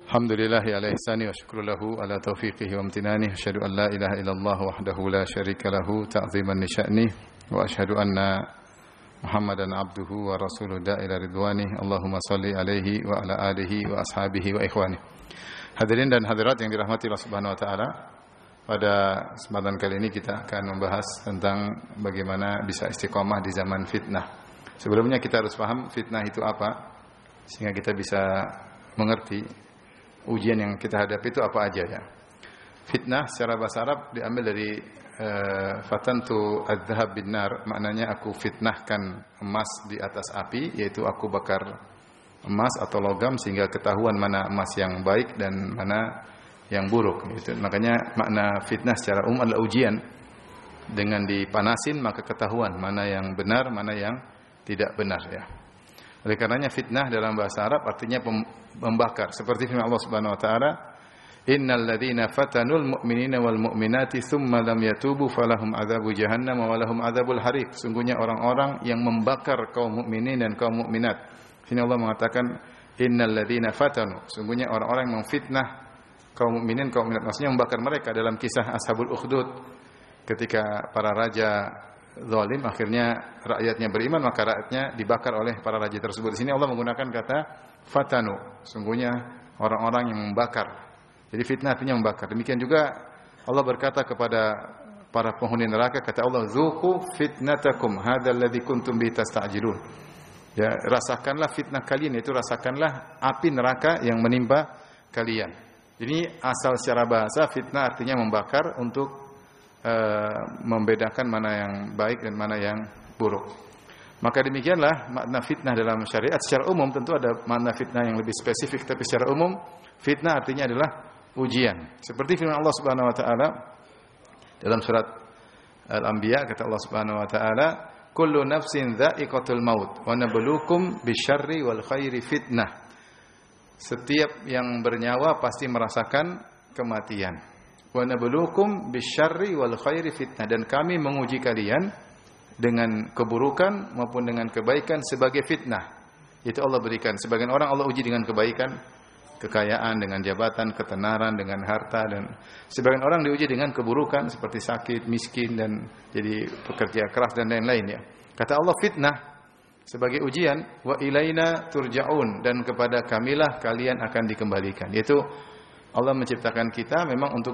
Alhamdulillahi ala ihsani wa syukru lahu ala taufiqihi wa amtinani. Asyhadu an la ilaha illallah wahdahu la syarika lahu ta'ziman li sya'nih wa asyhadu anna Muhammadan abduhu wa rasuluhu da'ila ridwani. Allahumma salli alaihi wa ala alihi wa ashabihi wa ikhwani. Hadirin dan hadirat yang dirahmati Allah Subhanahu wa taala. Pada kesempatan kali ini kita akan membahas tentang bagaimana bisa istiqomah di zaman fitnah. Sebelumnya kita harus paham fitnah itu apa sehingga kita bisa mengerti ujian yang kita hadapi itu apa aja ya. Fitnah secara bahasa Arab diambil dari fatantu adz-dzahab bin nar, maknanya aku fitnahkan emas di atas api, yaitu aku bakar emas atau logam sehingga ketahuan mana emas yang baik dan mana yang buruk gitu. Makanya makna fitnah secara umum adalah ujian. Dengan dipanasin maka ketahuan mana yang benar, mana yang tidak benar ya. Oleh karenanya fitnah dalam bahasa Arab artinya membakar. Seperti firman Allah Subhanahu wa taala, "Innal ladzina fatanul mu'minina wal mu'minati tsumma lam yatubu falahum adzabu jahannam wa lahum adzabul hariq." Sungguhnya orang-orang yang membakar kaum mukminin dan kaum mukminat. Sini Allah mengatakan innal ladzina fatanu. Sungguhnya orang-orang yang memfitnah kaum mukminin, kaum mukminat, maksudnya membakar mereka dalam kisah Ashabul Ukhdud. Ketika para raja zalim akhirnya rakyatnya beriman, maka rakyatnya dibakar oleh para raja tersebut. Di sini Allah menggunakan kata fatanu, sungguhnya orang-orang yang membakar. Jadi fitnah artinya membakar. Demikian juga Allah berkata kepada para penghuni neraka, kata Allah, "Dzuqu fitnatakum hadzal ladzi kuntum bihi tasta'jilun." Ya, rasakanlah fitnah kalian, yaitu rasakanlah api neraka yang menimpa kalian. Jadi asal secara bahasa fitnah artinya membakar untuk membedakan mana yang baik dan mana yang buruk. Maka demikianlah makna fitnah dalam syariat. Secara umum tentu ada makna fitnah yang lebih spesifik, tapi secara umum fitnah artinya adalah ujian. Seperti firman Allah Subhanahu wa taala dalam surat Al-Anbiya, kata Allah Subhanahu wa taala, "Kullu nafsin dha'iqatul maut wa nabluukum bisyarri wal khairi fitnah." Setiap yang bernyawa pasti merasakan kematian. Wa nabluukum bisyarri wal khairi fitnah, dan kami menguji kalian dengan keburukan maupun dengan kebaikan sebagai fitnah. Itu Allah berikan. Sebagian orang Allah uji dengan kebaikan, kekayaan, dengan jabatan, ketenaran, dengan harta, dan sebagian orang diuji dengan keburukan seperti sakit, miskin, dan jadi pekerja keras dan lain-lain ya. Kata Allah fitnah sebagai ujian, wa ilaina turja'un, dan kepada kamilah kalian akan dikembalikan. Yaitu Allah menciptakan kita memang untuk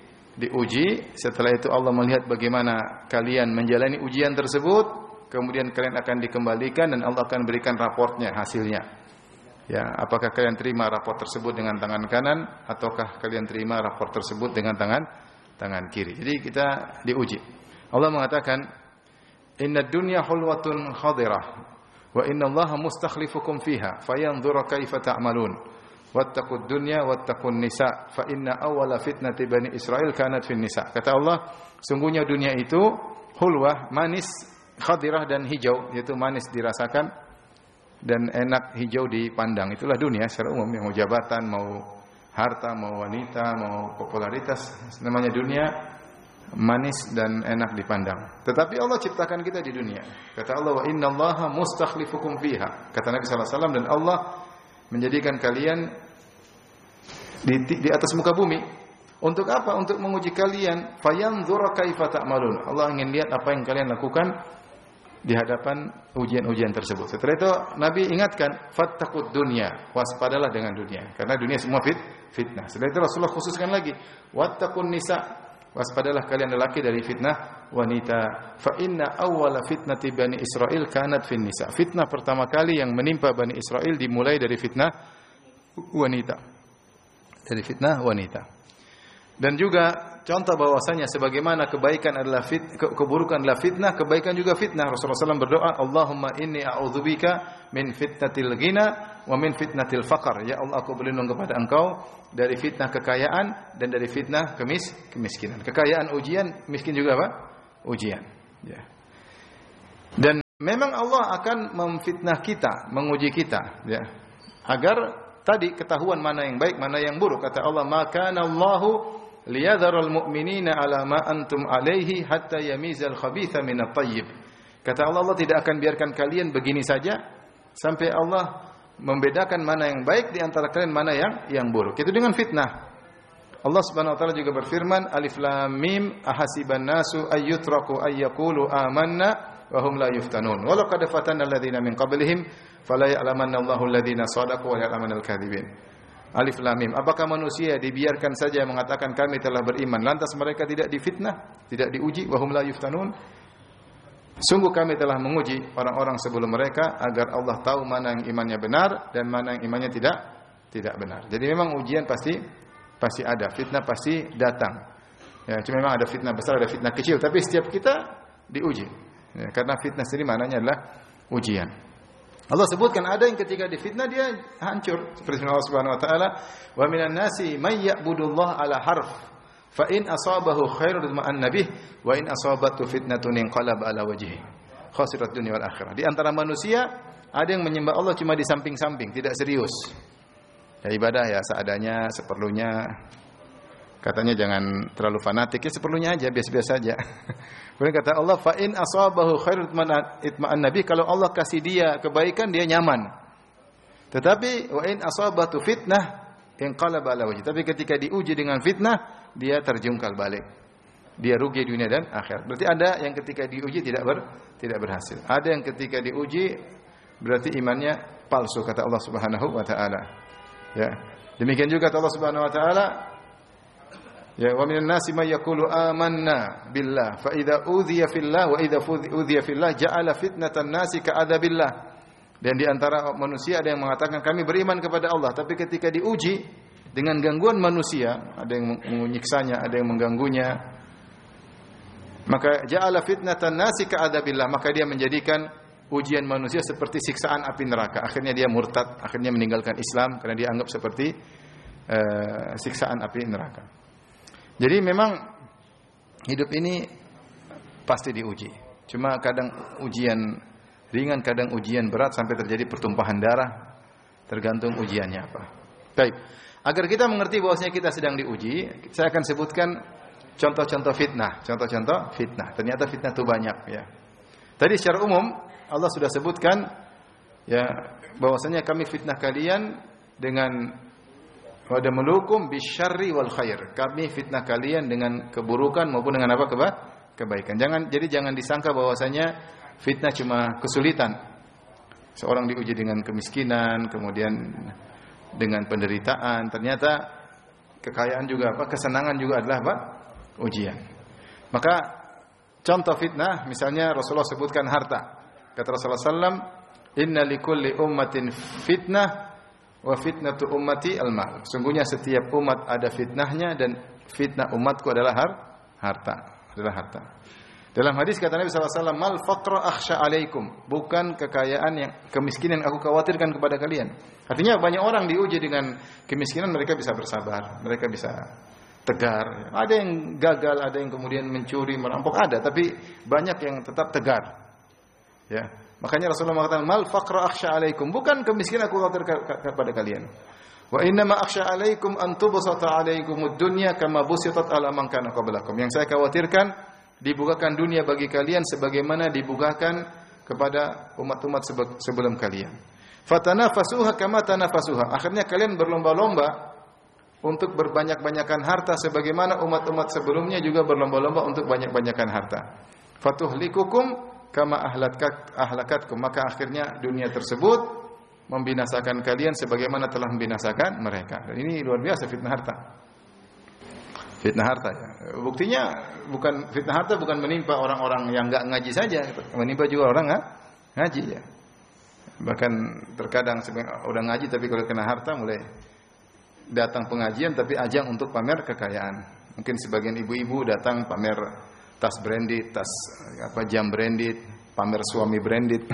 diuji. Setelah itu Allah melihat bagaimana kalian menjalani ujian tersebut, kemudian kalian akan dikembalikan dan Allah akan berikan raportnya, hasilnya. Ya, apakah kalian terima raport tersebut dengan tangan kanan ataukah kalian terima raport tersebut dengan tangan kiri. Jadi kita diuji. Allah mengatakan, "Innad dunya hulwatun khadirah wa innallaha mustakhlifukum fiha fayanzura kaifa ta'malun. Wattaqud dunya wattaqun nisa fa inna awwala fitnati bani Israil kanat fin nisa." Kata Allah, sungguhnya dunia itu hulwah, manis, khadirah dan hijau, yaitu manis dirasakan dan enak hijau dipandang. Itulah dunia secara umum, mau jabatan, mau harta, mau wanita, mau popularitas, namanya dunia manis dan enak dipandang. Tetapi Allah ciptakan kita di dunia. Kata Allah, "Wa innallaha mustakhlifukum fiha." Kata Nabi sallallahu alaihi wasallam, dan Allah menjadikan kalian di atas muka bumi. Untuk apa? Untuk menguji kalian. Fayanzura kaifa ta'malun. Allah ingin lihat apa yang kalian lakukan di hadapan ujian-ujian tersebut. Setelah itu Nabi ingatkan, fattaqud dunya, waspadalah dengan dunia, karena dunia semua fitnah. Setelah itu Rasulullah khususkan lagi, wattaqun nisa, waspadalah kalian lelaki dari fitnah wanita. Fa inna awwala fitnati bani Israil kanat fin nisa. Fitnah pertama kali yang menimpa Bani Israil dimulai dari fitnah wanita. Dari fitnah wanita. Dan juga contoh bahwasanya sebagaimana kebaikan adalah keburukan adalah fitnah, kebaikan juga fitnah. Rasulullah SAW berdoa, "Allahumma inni a'udzubika min fitnatil ghina wa min fitnatil faqr." Ya Allah, aku berlindung kepada Engkau dari fitnah kekayaan dan dari fitnah kemiskinan. Kekayaan ujian, miskin juga apa? Ujian. Ya. Dan memang Allah akan memfitnah kita, menguji kita, ya. Agar tadi ketahuan mana yang baik, mana yang buruk. Kata Allah, "Maka Allahu liyadharal mu'minina ala ma antum alaihi hatta yamizal khabitha minat thayyib." Kata Allah, Allah tidak akan biarkan kalian begini saja sampai Allah membedakan mana yang baik di antara kalian, mana yang buruk. Itu dengan fitnah. Allah Subhanahu wa taala juga berfirman, Alif Lam Mim, ahasiban nasu ayyutraku ayyaqulu amanna wa hum la yuftanun. Wa laqad fatanna alladziina min qablihim fala ya'lamanna Allahu alladziina shadaqu wa ya'lamanal kadzibin. Alif Lam Mim. Apakah manusia dibiarkan saja mengatakan kami telah beriman, lantas mereka tidak difitnah, tidak diuji, wa hum la yuftanun? Sungguh kami telah menguji orang-orang sebelum mereka agar Allah tahu mana yang imannya benar dan mana yang imannya tidak benar. Jadi memang ujian pasti ada, fitnah pasti datang. Ya, cuma memang ada fitnah besar, ada fitnah kecil, tapi setiap kita diuji. Ya, karena fitnah sendiri maknanya adalah ujian. Allah sebutkan ada yang ketika difitnah dia hancur. Seperti Allah Subhanahu wa taala, "Wa minan nasi may ya'budullaha ala harf, fa in asabahu khairun ma'anna bih, wa in asabatu fitnatun inqalaba ala wajhihi. Khasirat dunya wal akhirah." Di antara manusia ada yang menyembah Allah cuma di samping-samping, tidak serius. Ya ibadah ya seadanya, seperlunya. Katanya jangan terlalu fanatik, ya seperlunya aja, biasa-biasa aja. Kemudian kata Allah, fa in asabahu khairun itma'anna bih, kalau Allah kasih dia kebaikan dia nyaman. Tetapi wa in asabatu fitnah inqalaba ala wajhi. Tapi ketika diuji dengan fitnah, dia terjungkal balik. Dia rugi dunia dan akhirat. Berarti ada yang ketika diuji tidak berhasil. Ada yang ketika diuji berarti imannya palsu, kata Allah Subhanahu wa taala. Ya. Demikian juga kata Allah Subhanahu wa taala, ya wa minan nasi may yaqulu amanna billah fa idza udhiya fillah wa idza udhiya fillah ja'ala fitnatan nasi ka'adabillah. Dan di antara manusia ada yang mengatakan kami beriman kepada Allah, tapi ketika diuji dengan gangguan manusia, ada yang menyiksanya, ada yang mengganggunya, maka ja'ala fitnatan nasi ka'adabillah, maka dia menjadikan ujian manusia seperti siksaan api neraka. Akhirnya dia murtad, akhirnya meninggalkan Islam karena dia anggap seperti siksaan api neraka. Jadi memang hidup ini pasti diuji. Cuma kadang ujian ringan, kadang ujian berat sampai terjadi pertumpahan darah, tergantung ujiannya apa. Baik. Agar kita mengerti bahwasanya kita sedang diuji, saya akan sebutkan contoh-contoh fitnah. Contoh-contoh fitnah. Ternyata fitnah itu banyak ya. Tadi secara umum Allah sudah sebutkan ya bahwasanya kami fitnah kalian dengan wadamelukum bisyarri wal khair. Kami fitnah kalian dengan keburukan maupun dengan apa kebaikan. Jangan disangka bahwasanya fitnah cuma kesulitan. Seorang diuji dengan kemiskinan, kemudian dengan penderitaan, ternyata kekayaan juga kesenangan juga adalah ujian. Maka contoh fitnah misalnya Rasulullah sebutkan harta. Kata Rasulullah sallam, "Inna likulli ummatin fitnah wa fitnatu ummati al-mal." Sungguhnya setiap umat ada fitnahnya dan fitnah umatku adalah harta. Dalam hadis kata Nabi sallallahu alaihi wasallam, "Mal faqra akhsha alaikum." Bukan kekayaan yang kemiskinan aku khawatirkan kepada kalian. Artinya banyak orang diuji dengan kemiskinan, mereka bisa bersabar, mereka bisa tegar. Ada yang gagal, ada yang kemudian mencuri, merampok, ada, tapi banyak yang tetap tegar. Ya, makanya Rasulullah mengatakan mal faqra akhsha alaikum, bukan kemiskinan aku khawatir kepada kalian. Wa inna ma akhsha alaikum an tubsata alaikumud dunya kama busitat ala man kana qablakum. Yang saya khawatirkan dibukakan dunia bagi kalian sebagaimana dibukakan kepada umat-umat sebelum kalian. Fatanafasuha kama tanafasuha. Akhirnya kalian berlomba-lomba untuk berbanyak-banyakan harta sebagaimana umat-umat sebelumnya juga berlomba-lomba untuk banyak-banyakan harta. Fatuhlikukum kama ahlakatkum, maka akhirnya dunia tersebut membinasakan kalian sebagaimana telah membinasakan mereka. Dan ini luar biasa fitnah harta. Fitnah harta ya. Buktinya fitnah harta bukan menimpa orang-orang yang enggak ngaji saja, menimpa juga orang ngaji ya. Bahkan terkadang udah ngaji tapi kalau kena harta mulai datang pengajian tapi ajang untuk pamer kekayaan. Mungkin sebagian ibu-ibu datang pamer tas branded, jam branded, pamer suami branded.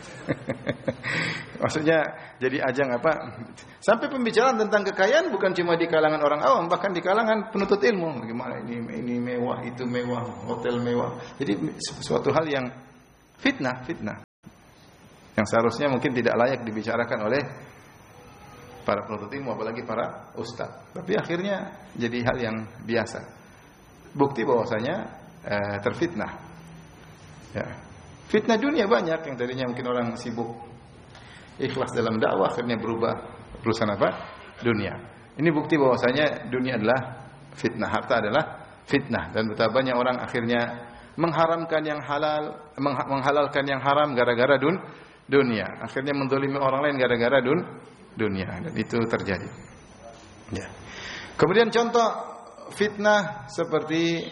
Maksudnya jadi ajang sampai pembicaraan tentang kekayaan bukan cuma di kalangan orang awam, bahkan di kalangan penuntut ilmu. Bagaimana ini mewah, itu mewah, hotel mewah. Jadi suatu hal yang fitnah. Yang seharusnya mungkin tidak layak dibicarakan oleh para penuntut ilmu, apalagi para ustaz. Tapi akhirnya jadi hal yang biasa. Bukti bahwasanya terfitnah. Ya. Fitnah dunia banyak yang tadinya mungkin orang sibuk ikhlas dalam dakwah, akhirnya berubah urusan apa? Dunia. Ini bukti bahwasanya dunia adalah fitnah, harta adalah fitnah, dan betapa banyak orang akhirnya mengharamkan yang halal, menghalalkan yang haram gara-gara dunia. Akhirnya menzalimi orang lain gara-gara dunia, dan itu terjadi. Ya. Kemudian contoh fitnah seperti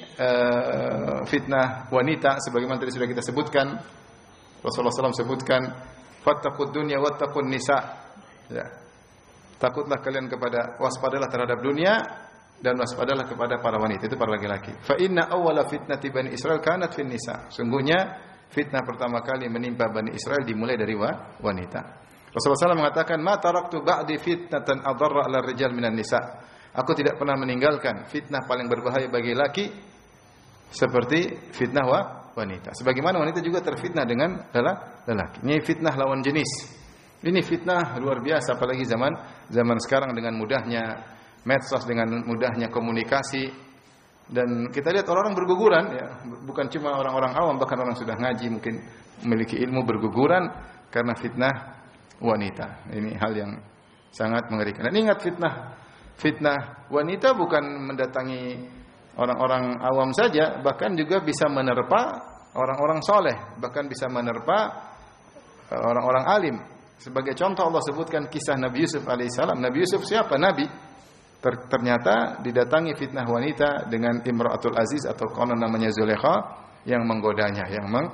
fitnah wanita, sebagaimana tadi sudah kita sebutkan. Rasulullah SAW sebutkan, fattaqud dunya wattaqun nisa. Ya. Takutlah kalian waspadalah terhadap dunia dan waspadalah kepada para wanita, itu para laki-laki. Fa inna awwala fitnati Bani Israil kanat fin nisa. Sungguhnya fitnah pertama kali menimpa Bani Israel dimulai dari wanita. Rasulullah SAW mengatakan, "Ma taraktu ba'di fitnatan adarra 'ala rijal minan nisa." Aku tidak pernah meninggalkan fitnah paling berbahaya bagi laki seperti fitnah wanita. Sebagaimana wanita juga terfitnah dengan lelaki. Ini fitnah lawan jenis. Ini fitnah luar biasa, apalagi zaman sekarang dengan mudahnya medsos, dengan mudahnya komunikasi, dan kita lihat orang-orang berguguran, ya, bukan cuma orang-orang awam, bahkan orang sudah ngaji mungkin memiliki ilmu berguguran karena fitnah wanita. Ini hal yang sangat mengerikan. Dan ingat, fitnah wanita bukan mendatangi orang-orang awam saja, bahkan juga bisa menerpa orang-orang soleh, bahkan bisa menerpa orang-orang alim. Sebagai contoh Allah sebutkan kisah Nabi Yusuf alaihissalam. Nabi Yusuf siapa? Nabi. Ternyata didatangi fitnah wanita dengan Imra'atul Aziz atau konon namanya Zulaikha yang menggodanya,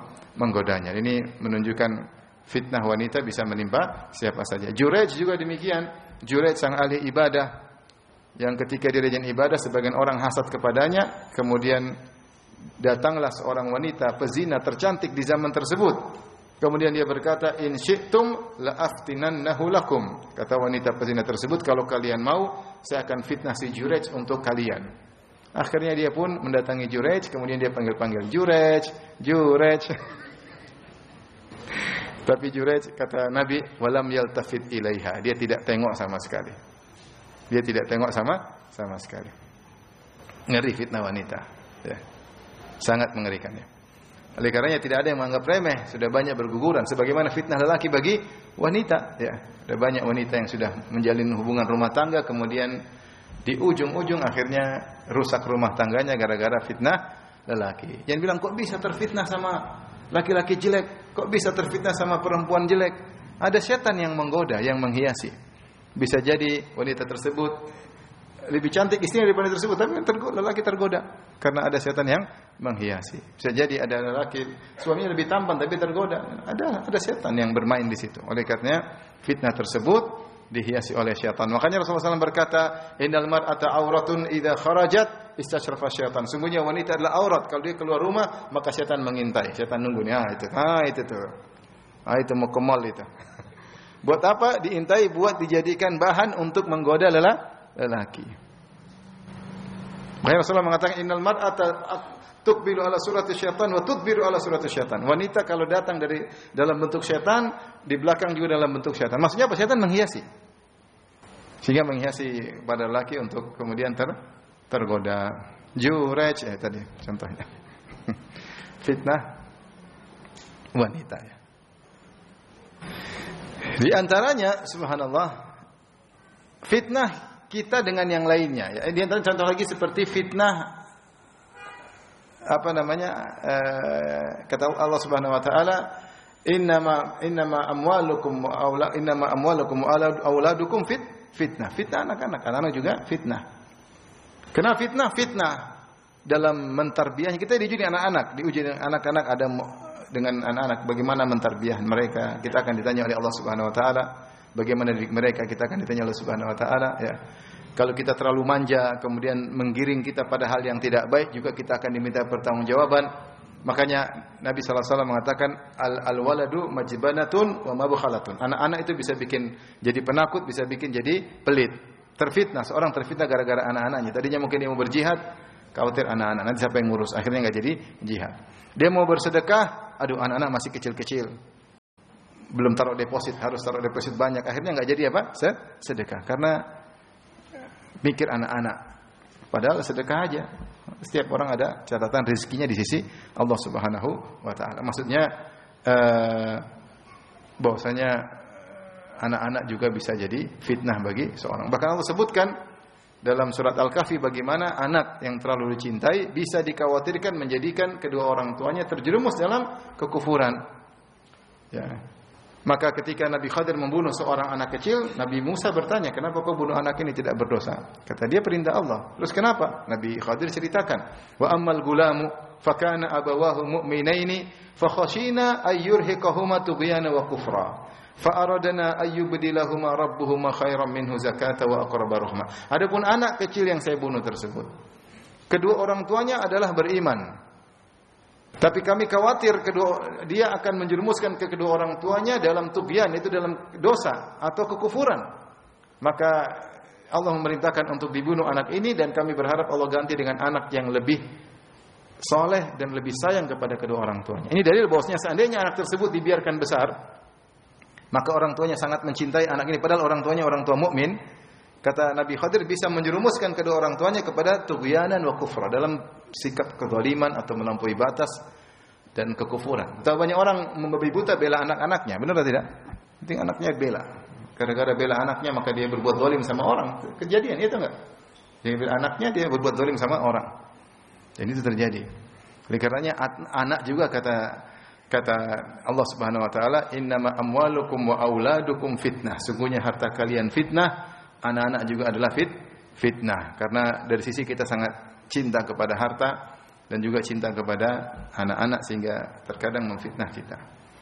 Ini menunjukkan fitnah wanita bisa menimpa siapa saja. Jurej juga demikian. Jurej sang ahli ibadah yang ketika dia rajin ibadah sebagian orang hasad kepadanya, kemudian datanglah seorang wanita pezina tercantik di zaman tersebut. Kemudian dia berkata, "In syi'tum la aftinannahu lakum." Kata wanita pezina tersebut, "Kalau kalian mau, saya akan fitnah si Jurej untuk kalian." Akhirnya dia pun mendatangi Jurej, kemudian dia panggil-panggil, "Jurej." Tapi Jurej, kata Nabi, "Walam yaltafit ilaiha." Dia tidak tengok sama sekali. Sama sekali. Ngeri fitnah wanita. Ya. Sangat mengerikannya. Oleh karenanya tidak ada yang menganggap remeh, sudah banyak berguguran sebagaimana fitnah lelaki bagi wanita, ya. Ada banyak wanita yang sudah menjalin hubungan rumah tangga, kemudian di ujung-ujung akhirnya rusak rumah tangganya gara-gara fitnah lelaki. Jangan bilang, kok bisa terfitnah sama laki-laki jelek, kok bisa terfitnah sama perempuan jelek. Ada setan yang menggoda, yang menghiasi. Bisa jadi wanita tersebut lebih cantik istrinya daripada tersebut, tapi lelaki tergoda karena ada setan yang menghiasi. Bisa jadi ada lelaki suaminya lebih tampan tapi tergoda, ada setan yang bermain di situ. Oleh karenanya fitnah tersebut dihiasi oleh syaitan. Makanya Rasulullah SAW berkata, "Innal mar'ata auratun idza kharajat istashrafa syaitan." Sungguhnya wanita adalah aurat, kalau dia keluar rumah maka syaitan mengintai, syaitan nunggu nih, itu mau ke mall itu. Buat apa diintai? Buat dijadikan bahan untuk menggoda lelaki. Makanya Rasulullah mengatakan, "Innal mar'ata tuqbilu ala surati syaitan wa tudbiru ala surati syaitan." Wanita kalau datang dari dalam bentuk syaitan, di belakang juga dalam bentuk syaitan. Maksudnya apa? Syaitan menghiasi. Sehingga menghiasi pada lelaki untuk kemudian tergoda. Jurej tadi contohnya. Fitnah wanita, ya. Di antaranya subhanallah fitnah kita dengan yang lainnya, ya. Di antara contoh lagi seperti fitnah kata Allah Subhanahu wa taala, innama amwalukum wa auladukum fitnah. Fitnah anak-anak juga fitnah. Kenapa fitnah? Fitnah dalam mentarbiyahnya. Kita diuji dengan anak-anak, ada dengan anak-anak bagaimana mentarbiah mereka. Kita akan ditanya oleh Allah Subhanahu wa taala bagaimana didik mereka, kita akan ditanya oleh Subhanahu wa taala, ya. Kalau kita terlalu manja kemudian menggiring kita pada hal yang tidak baik, juga kita akan diminta pertanggungjawaban. Makanya Nabi sallallahu alaihi wasallam mengatakan al-waladu majbanatun wa mabkhalatun. Anak-anak itu bisa bikin jadi penakut, bisa bikin jadi pelit. Terfitnah, seorang terfitnah gara-gara anak-anaknya. Tadinya mungkin dia mau berjihad, khawatir anak-anak nanti siapa yang ngurus, akhirnya enggak jadi jihad. Dia mau bersedekah, aduh anak-anak masih kecil-kecil, belum taruh deposit, harus taruh deposit banyak, akhirnya enggak jadi apa? Sedekah, karena mikir anak-anak. Padahal sedekah aja. Setiap orang ada catatan rezekinya di sisi Allah Subhanahu wa taala. Maksudnya bahwasanya anak-anak juga bisa jadi fitnah bagi seorang. Bahkan Allah sebutkan dalam surat Al-Kahfi bagaimana anak yang terlalu dicintai bisa dikhawatirkan menjadikan kedua orang tuanya terjerumus dalam kekufuran. Ya. Maka ketika Nabi Khadir membunuh seorang anak kecil, Nabi Musa bertanya, kenapa kau bunuh anak ini tidak berdosa? Kata dia, perintah Allah. Terus kenapa? Nabi Khadir ceritakan, wa ammal gulamu fakana abawahu mu'minaini fakhashina ayyurhiqahuma tughyana wa kufra fa aradna ayyubdilahuma rabbuhuma khairan minhu zakata wa aqraba rahma. Adapun anak kecil yang saya bunuh tersebut, kedua orang tuanya adalah beriman. Tapi kami khawatir dia akan menjerumuskan ke kedua orang tuanya dalam tughyan, itu dalam dosa atau kekufuran. Maka Allah memerintahkan untuk dibunuh anak ini, dan kami berharap Allah ganti dengan anak yang lebih soleh dan lebih sayang kepada kedua orang tuanya. Ini dalil bahwasanya seandainya anak tersebut dibiarkan besar, maka orang tuanya sangat mencintai anak ini, padahal orang tuanya orang tua mukmin. Kata Nabi Khadir bisa menjerumuskan kedua orang tuanya kepada tughyanan wa kufra, dalam sikap kezaliman atau melampaui batas dan kekufuran. Tahu banyak orang membabi buta bela anak-anaknya, benar atau tidak? Penting anaknya bela. Gara-gara bela anaknya maka dia berbuat zalim sama orang. Kejadian itu enggak? Dia bela anaknya, dia berbuat zalim sama orang. Dan itu terjadi. Oleh karenanya anak juga kata Allah Subhanahu wa taala, "Innama amwalukum wa auladukum fitnah." Sungguhnya harta kalian fitnah, anak-anak juga adalah fitnah. Karena dari sisi kita sangat cinta kepada harta dan juga cinta kepada anak-anak sehingga terkadang memfitnah kita.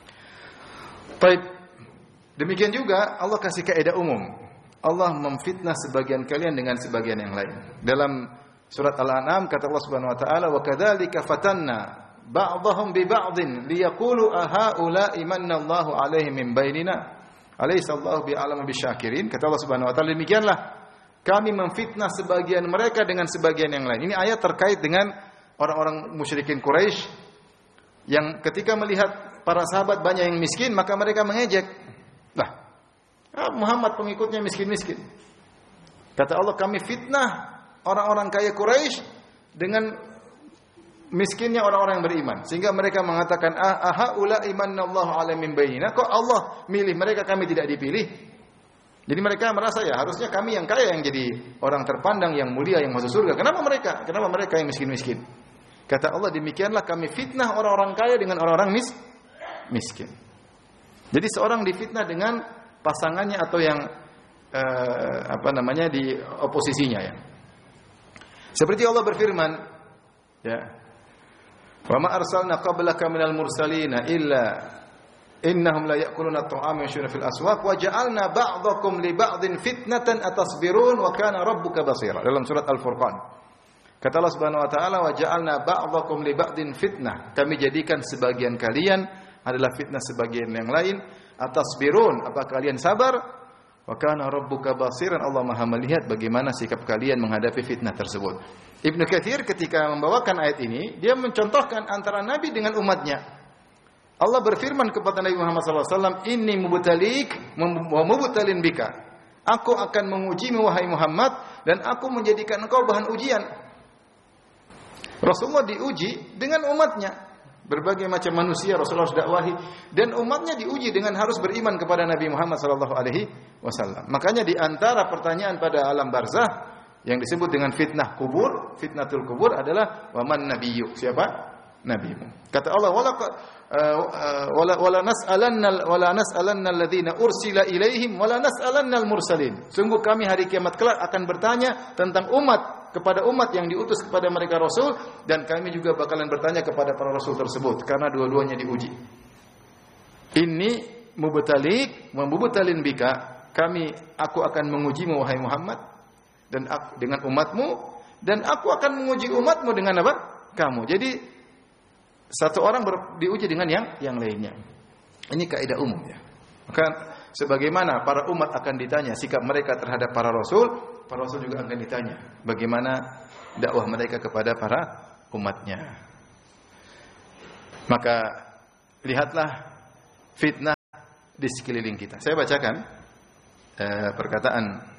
Baik. Demikian juga Allah kasih kaidah umum. Allah memfitnah sebagian kalian dengan sebagian yang lain. Dalam surat Al-An'am kata Allah Subhanahu wa taala, "Wa kadzalika fatanna ba'dahum bi ba'din liyaqulu ahaula'i manallahu 'alaihim min bainina." Alaihissallahu bi'alamu bisyakirin. Kata Allah Subhanahu wa taala, demikianlah kami memfitnah sebagian mereka dengan sebagian yang lain. Ini ayat terkait dengan orang-orang musyrikin Quraisy yang ketika melihat para sahabat banyak yang miskin, maka mereka mengejek. Lah, Muhammad pengikutnya miskin-miskin. Kata Allah, kami fitnah orang-orang kaya Quraisy dengan miskinnya orang-orang yang beriman, sehingga mereka mengatakan ahaula imanallahu alamin bainina. Kok Allah milih mereka, kami tidak dipilih? Jadi mereka merasa ya harusnya kami yang kaya yang jadi orang terpandang, yang mulia, yang masuk surga. Kenapa mereka yang miskin-miskin? Kata Allah, demikianlah kami fitnah orang-orang kaya dengan orang-orang miskin. Jadi seorang difitnah dengan pasangannya atau yang di oposisinya ya. Seperti Allah berfirman, ya. Wa ma arsalna qablaka minal mursalina illa innahum la ya'kuluna at-ta'ama wa yamshuna fil aswaq wa ja'alna ba'dakum li ba'din fitnatan atasbirun wa kana rabbuka basira. Dalam surat Al-Furqan. Kata Allah Subhanahu wa taala, wa ja'alna ba'dakum li ba'din fitnah. Kami jadikan sebagian kalian adalah fitnah sebagian yang lain. Atasbirun, apa kalian sabar? Wa kana rabbuka basiran. Allah Maha melihat bagaimana sikap kalian menghadapi fitnah tersebut. Ibnu Katsir ketika membawakan ayat ini, dia mencontohkan antara Nabi dengan umatnya. Allah berfirman kepada Nabi Muhammad SAW, "Inni mubtalik wa mubtalin bika." Aku akan mengujimu wahai Muhammad, dan aku menjadikan engkau bahan ujian. Rasulullah diuji dengan umatnya. Berbagai macam manusia Rasulullah harus dakwahi, dan umatnya diuji dengan harus beriman kepada Nabi Muhammad SAW. Makanya di antara pertanyaan pada alam barzah yang disebut dengan fitnah kubur, fitnatul kubur adalah waman nabiyyuk, siapa nabimu. Kata Allah, wala nas'alanna alladhina ursila ilaihim wala nas'alanna al-mursalin. Sungguh kami hari kiamat kelak akan bertanya tentang umat kepada umat yang diutus kepada mereka rasul, dan kami juga bakalan bertanya kepada para rasul tersebut karena dua-duanya diuji. Ini mubtalin bika, aku akan mengujimu wahai Muhammad dan dengan umatmu, dan aku akan menguji umatmu dengan apa? Kamu. Jadi satu orang diuji dengan yang lainnya. Ini kaidah umum ya. Maka sebagaimana para umat akan ditanya sikap mereka terhadap para rasul juga akan ditanya bagaimana dakwah mereka kepada para umatnya. Maka lihatlah fitnah di sekeliling kita. Saya bacakan perkataan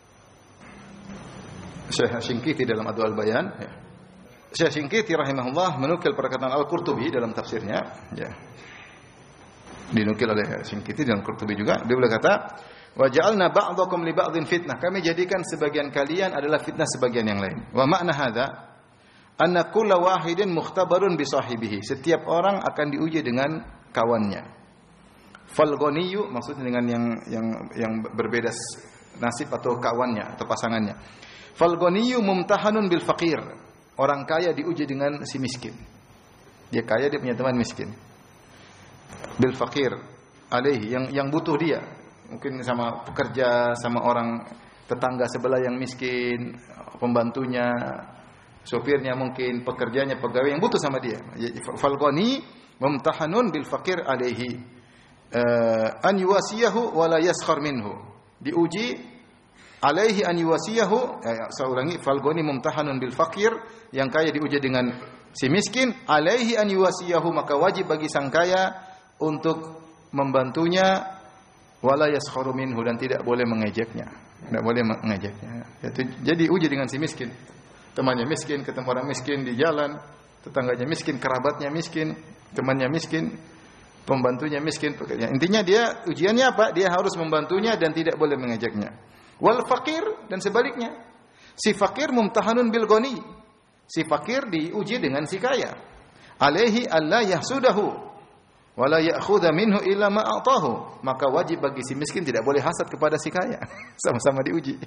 Syekh Syinqiti dalam Adwa'ul Bayan. Syekh Syinqiti rahimahullah menukil perkataan Al-Qurtubi dalam tafsirnya. Ya. Dinukil oleh Syinqiti dan Qurtubi juga. Dia berkata, Wa ja'alna ba'dakum li ba'dhin fitnah. Kami jadikan sebagian kalian adalah fitnah sebagian yang lain. Wa makna hadza anna kulla wahidin mukhtabarun bi sahibihi. Setiap orang akan diuji dengan kawannya. Fal ghaniyyu maksudnya dengan yang berbeda nasib atau kawannya atau pasangannya. Fal ghaniyyu mumtahanun bil faqir. Orang kaya diuji dengan si miskin. Dia kaya, dia punya teman miskin. Bil faqir alaihi yang butuh dia. Mungkin sama pekerja, sama orang tetangga sebelah yang miskin, pembantunya, sopirnya mungkin, pekerjanya, pegawai yang butuh sama dia. Fal ghani mumtahanun bil faqir alaihi an yuwasiyahu wa la yaskhar minhu. Diuji alaihi an yuwasiyahu, saya ulangi, fal ghani mumtahanun bil faqir, yang kaya diuji dengan si miskin, alaihi an yuwasiyahu, maka wajib bagi sang kaya untuk membantunya, wala yaskharu minhu, dan tidak boleh mengejeknya. Tidak boleh mengejeknya. Jadi uji dengan si miskin. Temannya miskin, ketemu orang miskin di jalan, tetangganya miskin, kerabatnya miskin, temannya miskin, pembantunya miskin. Intinya dia ujiannya apa? Dia harus membantunya dan tidak boleh mengejeknya. Wal fakir, dan sebaliknya. Si fakir mumtahanun bil ghani. Si fakir diuji dengan si kaya. Alaihi alla yahsudahu wala ya'khudha minhu illa ma a'tahu. Maka wajib bagi si miskin tidak boleh hasad kepada si kaya. Sama-sama diuji.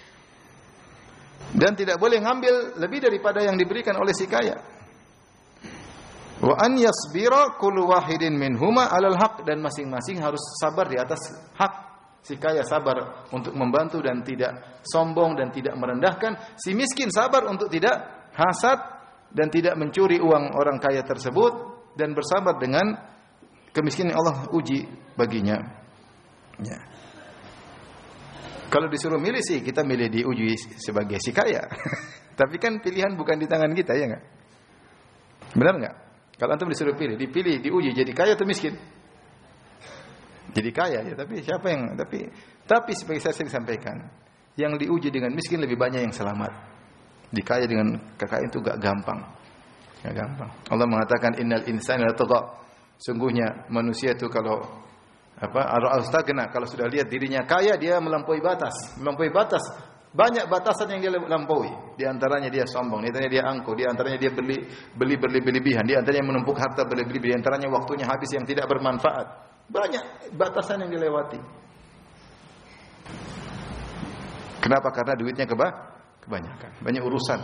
Dan tidak boleh ngambil lebih daripada yang diberikan oleh si kaya. Wa an yasbira kullu wahidin minhuma 'alal haqq, dan masing-masing harus sabar di atas hak. Si kaya sabar untuk membantu dan tidak sombong dan tidak merendahkan. Si miskin sabar untuk tidak hasad dan tidak mencuri uang orang kaya tersebut, dan bersabar dengan kemiskinan yang Allah uji baginya. Ya. Kalau disuruh milih sih, kita milih diuji sebagai si kaya. Tapi kan pilihan bukan di tangan kita, ya enggak? Benar enggak? Kalau antum disuruh pilih, diuji jadi kaya atau miskin? Jadi kaya ya, tapi siapa yang tapi sebagai saya sering sampaikan, yang diuji dengan miskin lebih banyak yang selamat. Dikaya dengan kekayaan itu gak gampang. Gak gampang. Allah mengatakan innal insana latagha. Sungguhnya manusia itu kalau al-astagna, kalau sudah lihat dirinya kaya, dia melampaui batas. Banyak batasan yang dia lampaui. Di antaranya dia sombong, di antaranya dia angkuh, di antaranya dia beli berlebihan, di antaranya menumpuk harta berlebihan, di antaranya waktunya habis yang tidak bermanfaat. Banyak batasan yang dilewati. Kenapa? Karena duitnya kebanyakan. Banyak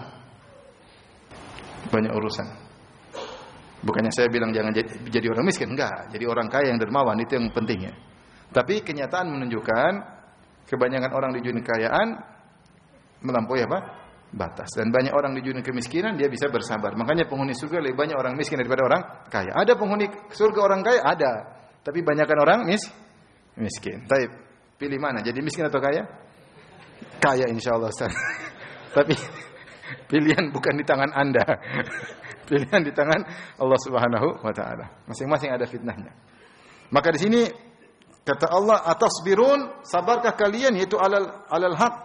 urusan. Bukannya saya bilang jangan jadi orang miskin, enggak. Jadi orang kaya yang dermawan, itu yang pentingnya. Tapi kenyataan menunjukkan kebanyakan orang di dunia kekayaan melampaui batas. Dan banyak orang di dunia kemiskinan, dia bisa bersabar. Makanya penghuni surga lebih banyak orang miskin daripada orang kaya. Ada penghuni surga orang kaya? Ada. Tapi banyakkan orang miskin. Taib. Pilih mana? Jadi miskin atau kaya? Kaya insyaallah Ustaz. Tapi pilihan bukan di tangan Anda. Pilihan di tangan Allah Subhanahu wa taala. Masing-masing ada fitnahnya. Maka di sini kata Allah, atasbirun, sabarkah kalian, yaitu alal haq.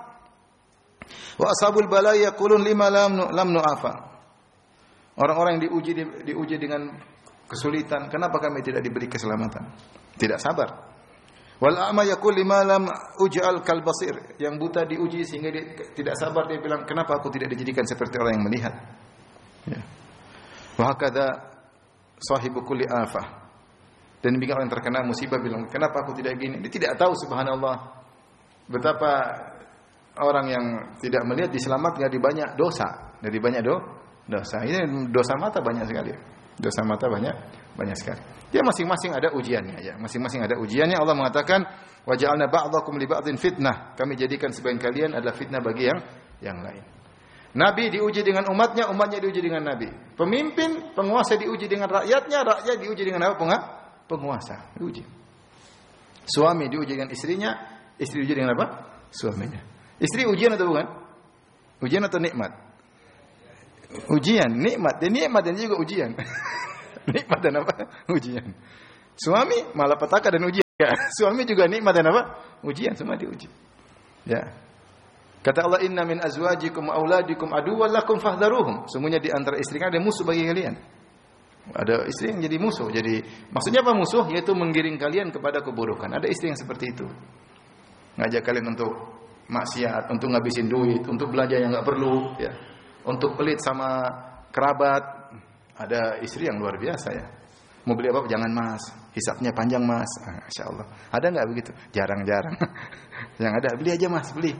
Wa ashabul bala yaqulun lima lam nu'afa. Orang-orang yang diuji dengan kesulitan, kenapa kami tidak diberi keselamatan? Tidak sabar. Wal a'ma yaqul lima lam uj'al kal basir. Yang buta diuji sehingga dia tidak sabar, dia bilang, kenapa aku tidak dijadikan seperti orang yang melihat? Ya. Wa hakadha sahibu kulli afah. Dan demikian orang terkena musibah bilang, kenapa aku tidak gini? Dia tidak tahu, subhanallah, betapa orang yang tidak melihat diselamatkan dari banyak dosa, dosa. Ini dosa mata banyak sekali. Dosa mata banyak sekali. Dia masing-masing ada ujiannya ya. Masing-masing ada ujiannya. Allah mengatakan, wa ja'alna ba'dakum li ba'dhin fitnah. Kami jadikan sebagian kalian adalah fitnah bagi yang lain. Nabi diuji dengan umatnya diuji dengan nabi. Pemimpin, penguasa diuji dengan rakyatnya, rakyat diuji dengan apa? Penguasa diuji. Suami diuji dengan istrinya, istri diuji dengan apa? Suaminya. Istri ujian atau bukan? Ujian atau nikmat? Ujian, nikmat. Dan nikmat dan juga ujian. Nikmat dan apa? Ujian. Suami malapetaka dan ujian. Ya, suami juga nikmat dan apa? Ujian, semua diuji. Ya. Kata Allah, inna min azwajikum wa auladikum aduwwan lakum fahdharuhum. Sungguhnya di antara istri kalian ada musuh bagi kalian. Ada istri yang jadi musuh. Jadi maksudnya apa musuh? Yaitu menggiring kalian kepada keburukan. Ada istri yang seperti itu. ngajak kalian untuk maksiat, untuk ngabisin duit, untuk belanja yang enggak perlu, ya. Untuk pelit sama kerabat. Ada istri yang luar biasa ya. Mau beli apa? Jangan Mas, hisapnya panjang Mas. Masya Allah. Ada enggak begitu? Jarang-jarang. Yang ada beli aja Mas, beli.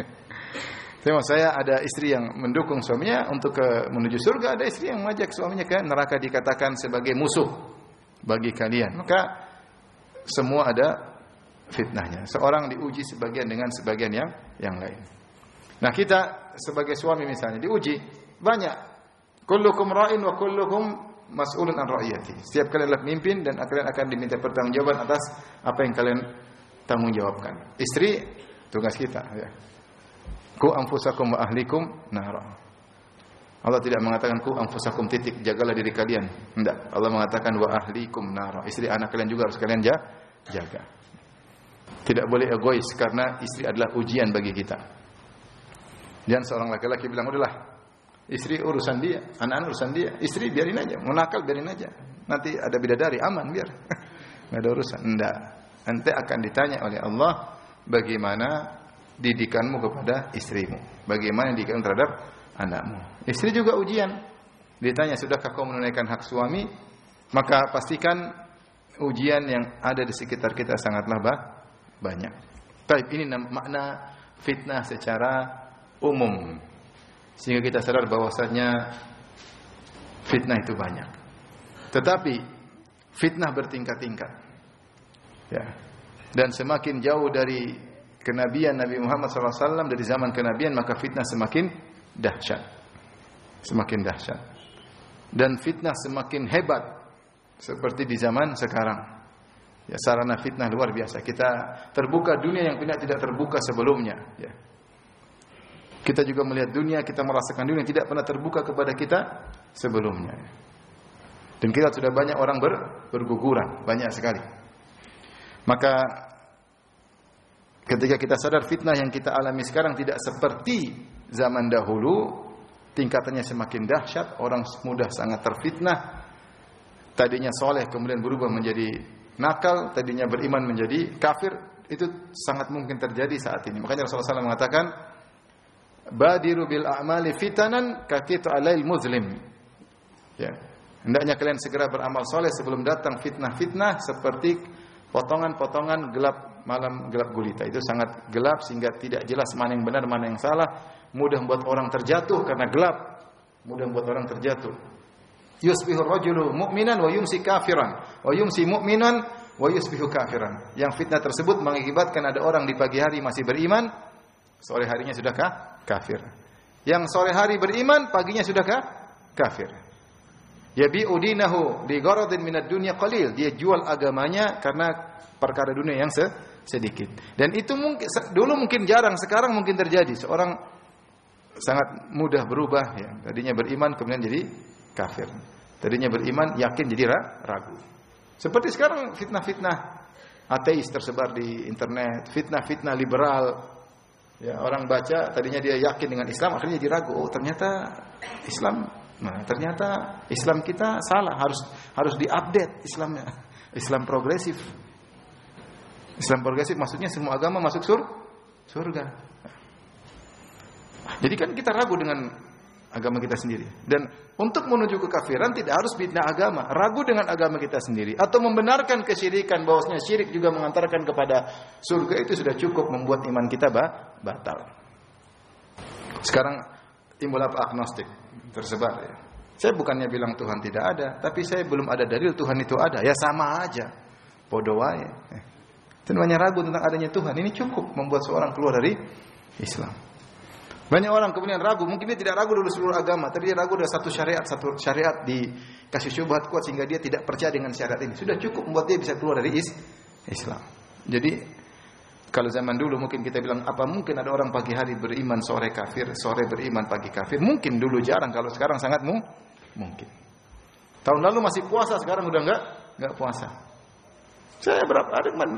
Saya ada istri yang mendukung suaminya untuk menuju surga, ada istri yang mengajak suaminya ke neraka, dikatakan sebagai musuh bagi kalian. Maka semua ada fitnahnya. Seorang diuji sebagian dengan sebagian yang lain. Nah, kita sebagai suami misalnya diuji banyak. Kullukum ra'in wa kullukum mas'ulun an ra'iyati. Setiap kalian adalah pemimpin dan kalian akan diminta pertanggungjawaban atas apa yang kalian tanggungjawabkan. Istri tugas kita, ya. Ku anfusakum wa ahlikum nara. Allah tidak mengatakan ku anfusakum titik, jagalah diri kalian. Tidak. Allah mengatakan wa ahlikum nara. Istri anak kalian juga harus kalian jaga. Tidak boleh egois karena istri adalah ujian bagi kita. Dan seorang laki-laki bilang, udahlah, istri urusan dia, anak-anak urusan dia, istri biarin aja, mau nakal biarin aja. Nanti ada bidadari, aman biar. Enggak ada urusan. Enggak. Nanti akan ditanya oleh Allah bagaimana didikanmu kepada istrimu, bagaimana didikanmu terhadap anakmu. Istri juga ujian. Ditanya, sudahkah kau menunaikan hak suami? Maka pastikan ujian yang ada di sekitar kita sangatlah banyak. Baik, ini makna fitnah secara umum. Sehingga kita sadar bahwasanya fitnah itu banyak. Tetapi fitnah bertingkat-tingkat. Ya. Dan semakin jauh dari kenabian Nabi Muhammad SAW, dari zaman kenabian, maka fitnah semakin dahsyat. Semakin dahsyat. Dan fitnah semakin hebat seperti di zaman sekarang. Ya, sarana fitnah luar biasa. Kita terbuka dunia yang tidak terbuka sebelumnya, ya. Kita juga melihat dunia, kita merasakan dunia yang tidak pernah terbuka kepada kita sebelumnya. Dan kita sudah banyak orang berguguran, banyak sekali. Maka ketika kita sadar fitnah yang kita alami sekarang tidak seperti zaman dahulu, tingkatannya semakin dahsyat, orang mudah sangat terfitnah. Tadinya soleh kemudian berubah menjadi nakal, tadinya beriman menjadi kafir, itu sangat mungkin terjadi saat ini. Makanya Rasulullah SAW mengatakan, badiru bil a'mali fitanan kakitu alail muslim. Ya. Hendaknya kalian segera beramal soleh sebelum datang fitnah-fitnah seperti potongan-potongan gelap malam gelap gulita. Itu sangat gelap sehingga tidak jelas mana yang benar, mana yang salah. Mudah membuat orang terjatuh karena gelap. Mudah membuat orang terjatuh. Yusbihu rajulu mu'minan wa yumsi kafiran, wa yumsi mu'minan wa yusbihu kafiran. Yang fitnah tersebut mengakibatkan ada orang di pagi hari masih beriman, sore harinya sudah kafir. Yang sore hari beriman, paginya sudah kafir. Yabi'u dinahu bi gharadin minad dunya qalil. Dia jual agamanya karena perkara dunia yang sedikit. Dan itu dulu mungkin jarang, sekarang mungkin terjadi. Seorang sangat mudah berubah, ya. Tadinya beriman kemudian jadi kafir. Tadinya beriman yakin jadi ragu. Seperti sekarang fitnah-fitnah ateis tersebar di internet, fitnah-fitnah liberal. Ya, orang baca tadinya dia yakin dengan Islam, akhirnya jadi ragu. Oh, ternyata Islam, ternyata Islam kita salah, harus diupdate Islamnya. Islam progresif. Islam progresif maksudnya semua agama masuk surga. Jadi kan kita ragu dengan agama kita sendiri. Dan untuk menuju kekafiran tidak harus bid'ah agama, ragu dengan agama kita sendiri atau membenarkan kesyirikan bahwasanya syirik juga mengantarkan kepada surga, itu sudah cukup membuat iman kita batal. Sekarang timbul apa? Agnostik tersebar, ya. Saya bukannya bilang Tuhan tidak ada, tapi saya belum ada dalil Tuhan itu ada. Ya sama aja. Bodoh wae. Itu namanya ragu tentang adanya Tuhan. Ini cukup membuat seorang keluar dari Islam. Banyak orang kemudian ragu, mungkin dia tidak ragu dulu seluruh agama, tapi dia ragu dari satu syariat dikasih syubhat kuat sehingga dia tidak percaya dengan syariat ini. Sudah cukup membuat dia bisa keluar dari Islam. Jadi kalau zaman dulu mungkin kita bilang, apa mungkin ada orang pagi hari beriman, sore kafir, sore beriman, pagi kafir? Mungkin dulu jarang, kalau sekarang sangat mungkin. Tahun lalu masih puasa, sekarang udah enggak puasa. Saya berapa ada